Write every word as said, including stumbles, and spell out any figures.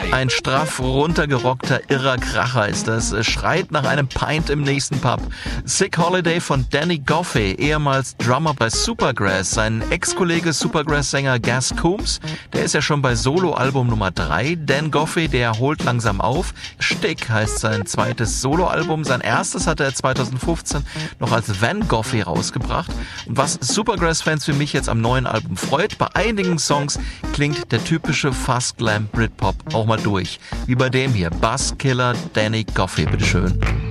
Ein straff runtergerockter, irrer Kracher ist das. Es schreit nach einem Pint im nächsten Pub. Sick Holiday von Danny Goffey, ehemals Drummer bei Supergrass. Sein Ex-Kollege Supergrass-Sänger Gaz Coombs, der ist ja schon bei Soloalbum Nummer drei. Dan Goffey, der holt langsam auf. Stick heißt sein zweites Soloalbum. Sein erstes hat er zweitausendfünfzehn noch als Van Goffey rausgebracht. Und was Supergrass-Fans wie mich jetzt am neuen Album freut, bei einigen Songs klingt der typische Fast Glam Britpop auch mal durch. Wie bei dem hier, Buzzkiller Danny Goffey, bitteschön.